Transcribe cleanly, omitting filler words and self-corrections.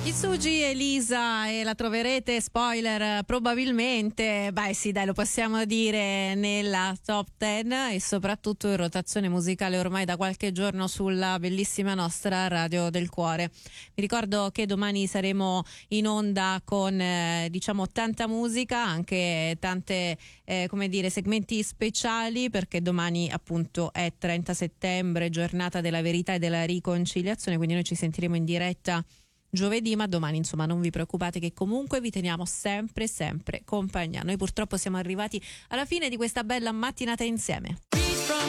Kitsuji, Elisa, e la troverete, spoiler, probabilmente, beh sì dai, lo possiamo dire, nella top 10 e soprattutto in rotazione musicale ormai da qualche giorno sulla bellissima nostra Radio del Cuore. Vi ricordo che domani saremo in onda con diciamo tanta musica, anche tante come dire segmenti speciali, perché domani appunto è 30 settembre, giornata della verità e della riconciliazione, quindi noi ci sentiremo in diretta giovedì, ma domani insomma non vi preoccupate che comunque vi teniamo sempre compagnia. Noi purtroppo siamo arrivati alla fine di questa bella mattinata insieme.